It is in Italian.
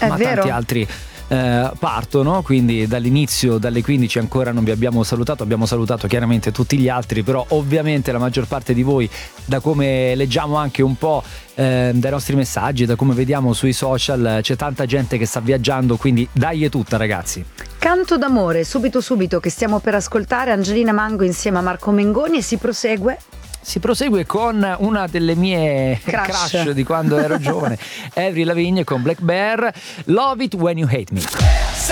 ma vero. tanti altri partono, quindi dall'inizio, dalle 15 ancora non vi abbiamo salutato chiaramente tutti gli altri, però ovviamente la maggior parte di voi, da come leggiamo anche un po' dai nostri messaggi, da come vediamo sui social, c'è tanta gente che sta viaggiando, quindi dai è tutta, ragazzi. Canto d'amore, subito che stiamo per ascoltare, Angelina Mango insieme a Marco Mengoni, e si prosegue con una delle mie crush di quando ero giovane, Avril Lavigne con Black Bear, Love It When You Hate Me.